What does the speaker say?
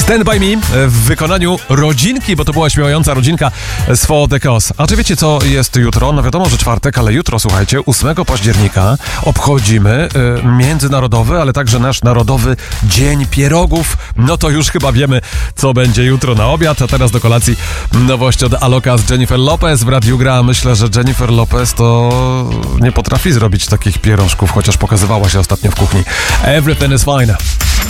Stand By Me w wykonaniu rodzinki, bo to była śpiewająca rodzinka z For The Cause. A czy wiecie, co jest jutro? No wiadomo, że czwartek, ale jutro, słuchajcie, 8 października obchodzimy międzynarodowy, ale także nasz Narodowy Dzień Pierogów. No to już chyba wiemy, co będzie jutro na obiad. A teraz do kolacji nowość od Aloka z Jennifer Lopez w Radiu Gra. Myślę, że Jennifer Lopez to nie potrafi zrobić takich pierożków, chociaż pokazywała się ostatnio w kuchni. Everything is fine.